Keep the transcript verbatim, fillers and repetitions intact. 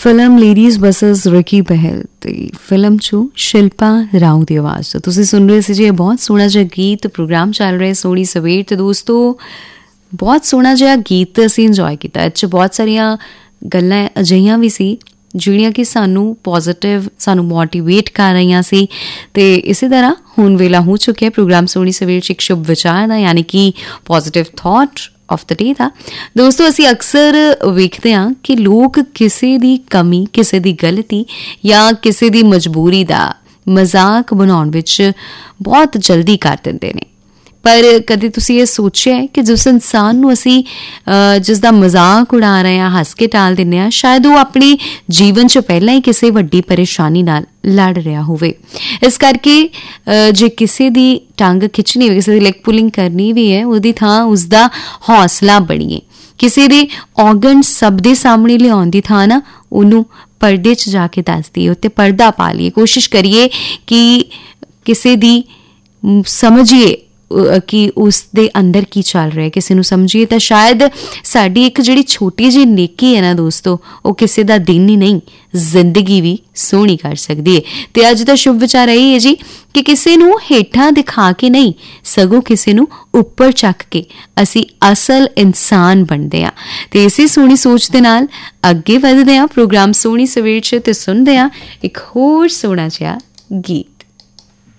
Film ladies versus Ricky Behl ਤੇ film 'ਚੋਂ ਸ਼ਿਲਪਾ ਰਾਓ ਦੀ ਆਵਾਜ਼ ਤੋਂ ਤੁਸੀਂ ਸੁਣ ਰਹੇ ਸੀ ਜੀ। ਇਹ ਬਹੁਤ ਸੋਹਣਾ ਜਿਹਾ ਗੀਤ ਪ੍ਰੋਗਰਾਮ ਚੱਲ ਰਿਹਾ ਸੋਹਣੀ ਸਵੇਰ। ਤੇ ਦੋਸਤੋ ਬਹੁਤ ਸੋਹਣਾ ਜਿਹਾ ਗੀਤ ਅਸੀਂ ਇੰਜੋਏ ਕੀਤਾ। ਇਹ 'ਚ ਬਹੁਤ ਸਾਰੀਆਂ ਗੱਲਾਂ ਅਜਿਹੀਆਂ ਵੀ ਸੀ ਜਿਹੜੀਆਂ ਕਿ ਸਾਨੂੰ ਪੋਜ਼ੀਟਿਵ ਸਾਨੂੰ ਮੋਟੀਵੇਟ ਕਰ ਰਹੀਆਂ ਸੀ। ਤੇ ਇਸੇ ਤਰ੍ਹਾਂ ਹੁਣ ਵੇਲਾ ਹੋ ਚੁੱਕਿਆ ਪ੍ਰੋਗਰਾਮ ਸੋਹਣੀ ਸਵੇਰ 'ਚ ਇੱਕ ਸ਼ੁਭ ਵਿਚਾਰ ਦਾ, ਯਾਨੀ ਕਿ ਪੋਜ਼ੀਟਿਵ ਥਾਟ ਆਫ ਦ ਡੇ ਦਾ। ਦੋਸਤੋ ਅਸੀਂ ਅਕਸਰ ਵੇਖਦੇ ਹਾਂ ਕਿ ਲੋਕ ਕਿਸੇ ਦੀ ਕਮੀ, ਕਿਸੇ ਦੀ ਗਲਤੀ ਜਾਂ ਕਿਸੇ ਦੀ ਮਜਬੂਰੀ ਦਾ ਮਜ਼ਾਕ ਬਣਾਉਣ ਵਿੱਚ ਬਹੁਤ ਜਲਦੀ ਕਰ ਦਿੰਦੇ ਨੇ। ਪਰ ਕਦੇ ਤੁਸੀਂ ਇਹ ਸੋਚਿਆ ਹੈ ਕਿ ਜਿਸ ਇਨਸਾਨ ਨੂੰ ਅਸੀਂ ਜਿਸ ਦਾ ਮਜ਼ਾਕ ਉਡਾ ਰਹੇ ਹਾਂ, ਹੱਸ ਕੇ ਟਾਲ ਦਿੰਦੇ ਹਾਂ, ਸ਼ਾਇਦ ਉਹ ਆਪਣੇ ਜੀਵਨ 'ਚ ਪਹਿਲਾਂ ਹੀ ਕਿਸੇ ਵੱਡੀ ਪਰੇਸ਼ਾਨੀ ਨਾਲ ਲੜ ਰਿਹਾ ਹੋਵੇ। ਇਸ ਕਰਕੇ ਜੇ ਕਿਸੇ ਦੀ ਟੰਗ ਖਿੱਚਣੀ ਹੋਵੇ, ਕਿਸੇ ਦੀ ਲੈਗ ਪੁਲਿੰਗ ਕਰਨੀ ਵੀ ਹੈ, ਉਹਦੀ ਥਾਂ ਉਸਦਾ ਹੌਸਲਾ ਬਣੀਏ। ਕਿਸੇ ਦੇ ਔਗਣ ਸਭ ਦੇ ਸਾਹਮਣੇ ਲਿਆਉਣ ਦੀ ਥਾਂ ਨਾ ਉਹਨੂੰ ਪਰਦੇ 'ਚ ਜਾ ਕੇ ਦੱਸ ਦਈਏ, ਉੱਤੇ ਪਰਦਾ ਪਾ ਲਈਏ। ਕੋਸ਼ਿਸ਼ ਕਰੀਏ ਕਿ ਕਿਸੇ ਦੀ ਸਮਝੀਏ ਕਿ ਉਸ ਦੇ ਅੰਦਰ ਕੀ ਚੱਲ ਰਿਹਾ, ਕਿਸੇ ਨੂੰ ਸਮਝੀਏ। ਤਾਂ ਸ਼ਾਇਦ ਸਾਡੀ ਇੱਕ ਜਿਹੜੀ ਛੋਟੀ ਜਿਹੀ ਨੇਕੀ ਹੈ ਨਾ ਦੋਸਤੋ, ਉਹ ਕਿਸੇ ਦਾ ਦਿਨ ਹੀ ਨਹੀਂ ਜ਼ਿੰਦਗੀ ਵੀ ਸੋਹਣੀ ਕਰ ਸਕਦੀ ਹੈ। ਤੇ ਅੱਜ ਦਾ ਸ਼ੁਭ ਵਿਚਾਰ ਇਹ ਹੈ ਜੀ ਕਿ ਕਿਸੇ ਨੂੰ ਹੇਠਾਂ ਦਿਖਾ ਕੇ ਨਹੀਂ, ਸਗੋਂ ਕਿਸੇ ਨੂੰ ਉੱਪਰ ਚੱਕ ਕੇ ਅਸੀਂ ਅਸਲ ਇਨਸਾਨ ਬਣਦੇ ਹਾਂ। ਤੇ ਇਸੇ ਸੋਹਣੀ ਸੋਚ ਦੇ ਨਾਲ ਅੱਗੇ ਵਧਦੇ ਹਾਂ ਪ੍ਰੋਗਰਾਮ ਸੋਹਣੀ ਸਵੇਰ 'ਚ ਤੇ ਸੁਣਦੇ ਹਾਂ ਇੱਕ ਹੋਰ ਸੋਹਣਾ ਜਿਹਾ ਗੀਤ।